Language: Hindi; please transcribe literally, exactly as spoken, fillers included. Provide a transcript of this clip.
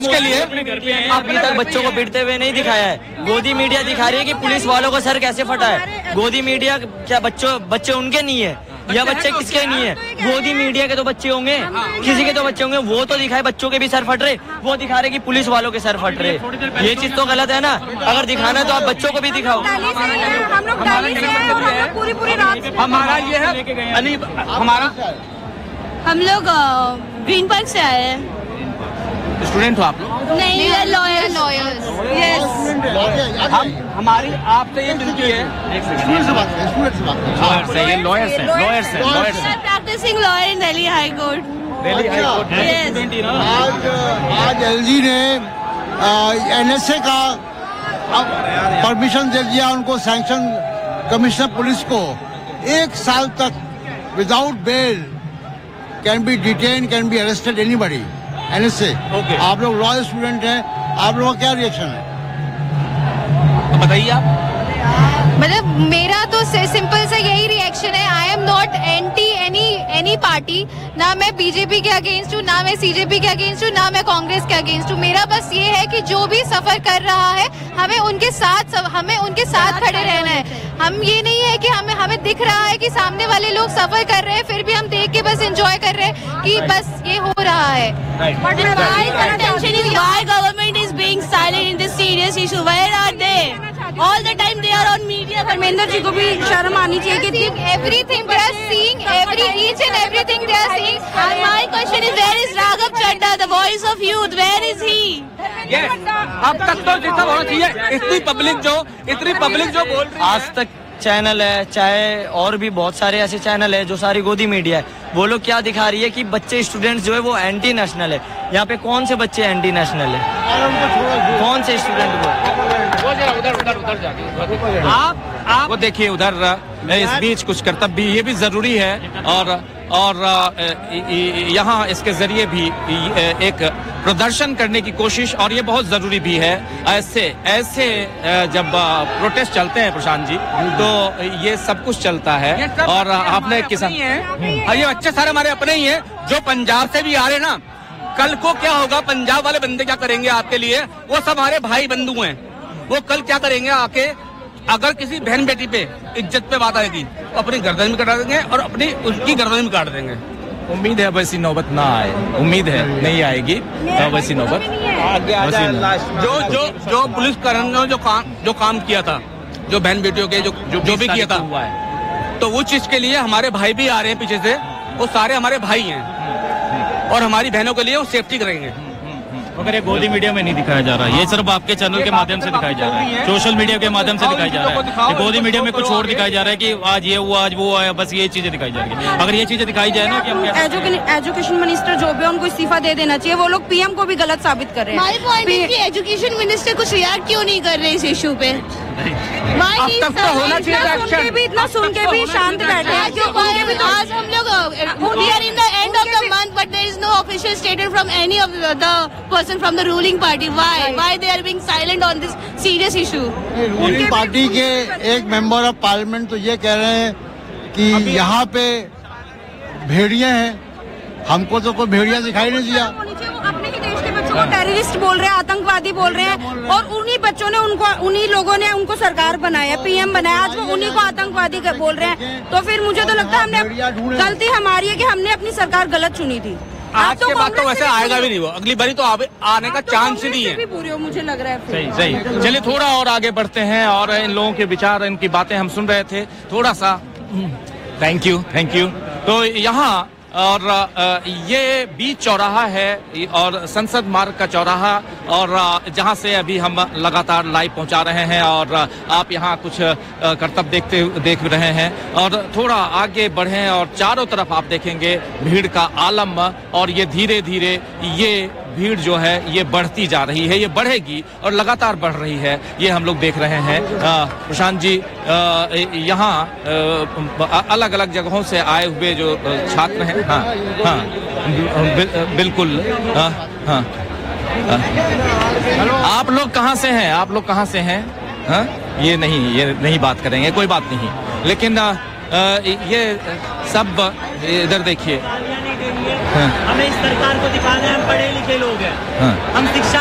के लिए अभी तक बच्चों को पीटते हुए नहीं दिखाया है। गोदी मीडिया दिखा रही है कि पुलिस वालों को सर कैसे फटा है। गोदी मीडिया क्या बच्चों बच्चे उनके नहीं है या बच्चे किसके नहीं है? गोदी मीडिया के तो बच्चे होंगे, किसी के तो बच्चे होंगे। वो तो दिखाए बच्चों के भी सर फट रहे, वो दिखा रहे कि पुलिस वालों के सर फट रहे। ये चीज तो गलत है ना। अगर दिखाना है तो आप बच्चों को भी दिखाओ। पूरी पूरी रात हमारा ये है अली, हमारा हम लोग ग्रीन पार्क से आए हैं। स्टूडेंट हो आप लोग? नहीं, लॉयर लॉयर्स यस। हम हमारी आपसे ये विनती है, स्टूडेंट से बात करें, स्टूडेंट से बात करें। से ये लॉयर्स हैं, लॉयर्स हैं, लॉयर्स हैं। Practising lawyer in Delhi high court. Delhi high court yes. आज आज एलजी ने एनएसए का परमिशन दे दिया उनको, सैंक्शन कमिश्नर पुलिस को एक साल तक without bell can be detain, can be arrested anybody. NSA okay. आप लोग लॉ स्टूडेंट हैं, आप लोगों का क्या रिएक्शन है बताइए आप? मतलब मेरा तो सिंपल सा यही रिएक्शन है। I am not anti any any party. ना मैं बीजेपी के अगेंस्ट हूँ, ना मैं सीजेपी के अगेंस्ट हूँ, ना मैं कांग्रेस के अगेंस्ट हूँ। मेरा बस ये है कि जो भी सफर कर रहा है हमें उनके साथ हमें उनके साथ खड़े रहना है। हम ये नहीं है कि हमें हमें दिख रहा है कि सामने वाले लोग सफर कर रहे हैं, फिर भी हम देख के बस एंजॉय कर रहे हैं कि बस ये हो रहा है। Why government is being silent in this serious issue? Where are they? All the time they are on media. Dharmendra ji को भी शर्म आनी चाहिए कि everything they are seeing, every each and everything they are seeing. And my question is, where is Raghav Chadha, the voice of youth? Where is he? Yes. अब तक तो जितना होना चाहिए, इतनी पब्लिक जो इतनी पब्लिक जो बोल रही है। आज तक चैनल है, चाहे और भी बहुत सारे ऐसे चैनल है जो सारी गोदी मीडिया है, वो लोग क्या दिखा रही है कि बच्चे स्टूडेंट्स जो है वो एंटी नेशनल है। यहाँ पे कौन से बच्चे एंटी नेशनल है? कौन से स्टूडेंट वो? उधर उधर उधर जाके आप आप वो देखिए उधर इस बीच कुछ कर्तव्य भी ये भी जरूरी है, और और यहाँ इसके जरिए भी एक प्रदर्शन करने की कोशिश, और ये बहुत जरूरी भी है। ऐसे ऐसे जब प्रोटेस्ट चलते हैं प्रशांत जी, तो ये सब कुछ चलता है। और आपने किसान ये बच्चे सारे हमारे अपने ही हैं जो पंजाब से भी आ रहे ना। कल को क्या होगा, पंजाब वाले बंदे क्या करेंगे आपके लिए? वो सब हमारे भाई बंधु हैं। वो कल क्या करेंगे आके, अगर किसी बहन बेटी पे इज्जत पे बात आएगी तो अपनी गर्दन भी कटा देंगे और अपनी उसकी गर्दन भी काट देंगे। उम्मीद है वैसी नौबत ना आए, उम्मीद है नहीं आएगी वैसी नौबत। जो जो जो पुलिस कर्मियों ने जो काम जो काम किया था, जो बहन बेटियों के जो जो, जो भी किया था, हुआ है, तो वो चीज के लिए हमारे भाई भी आ रहे हैं पीछे से। वो सारे हमारे भाई हैं और हमारी बहनों के लिए वो सेफ्टी करेंगे। मगर ये गोदी मीडिया में नहीं दिखाया जा रहा, ये सिर्फ आपके चैनल के माध्यम से दिखाया जा रहा है, सोशल मीडिया के माध्यम से दिखाया जा रहा है। गोदी मीडिया में कुछ और दिखाया जा रहा है कि आज ये हुआ, आज वो आया, बस ये चीजें दिखाई जा रही है। अगर ये चीजें दिखाई जाए ना कि हम एजुकेशन मिनिस्टर जो भी है उनको इस्तीफा दे देना चाहिए। वो लोग पीएम को भी गलत साबित कर रहे हैं। एजुकेशन मिनिस्टर कुछ रिएक्ट क्यों नहीं कर रहे इस इशू पे? अब तक तो होना चाहिए। भी इतना सुन के भी शांत बैठे हैं जो उनके भी। आज हम लोग we are in the end of the month, but there is no official statement from any of the person from the ruling party. Why? Why they are being silent on this serious issue? Ruling party के एक मेंबर ऑफ पार्लियामेंट तो ये कह रहे हैं कि यहाँ पे भेड़िए हैं, हमको तो कोई भेड़िया दिखाई नहीं दिया। अपने ही देश के बच्चों को टेररिस्ट बोल रहे हैं, आतंकवादी बोल रहे हैं, और उन्हीं बच्चों ने उनको, उन्हीं लोगों ने उनको सरकार बनाया, पीएम बनाया। आज वो उन्हीं को आतंकवादी बोल रहे हैं। तो फिर मुझे तो लगता है हमने गलती हमारी है कि हमने अपनी सरकार गलत चुनी थी। आज के बाद तो वैसे आएगा भी नहीं, वो अगली बारी तो आने का चांस ही नहीं है। पूरी हो मुझे लग रहा है। सही सही चलिए थोड़ा और आगे बढ़ते हैं, और इन लोगों के विचार, इनकी बातें हम सुन रहे थे थोड़ा सा। Thank you thank you. तो यहाँ और ये बीच चौराहा है और संसद मार्ग का चौराहा, और जहां से अभी हम लगातार लाइव पहुंचा रहे हैं, और आप यहां कुछ करतब देखते देख रहे हैं। और थोड़ा आगे बढ़ें और चारों तरफ आप देखेंगे भीड़ का आलम, और ये धीरे धीरे ये भीड़ जो है ये बढ़ती जा रही है, ये बढ़ेगी और लगातार बढ़ रही है, ये हम लोग देख रहे हैं। प्रशांत जी, यहाँ अलग अलग जगहों से आए हुए जो छात्र हैं, हाँ हाँ बिल्कुल, हाँ हाँ आप लोग कहाँ से हैं? आप लोग कहाँ से हैं? हाँ ये नहीं ये नहीं बात करेंगे, कोई बात नहीं। लेकिन ये सब इधर देखिए, हमें इस सरकार को दिखाना है हम पढ़े लिखे लोग हैं, हम शिक्षा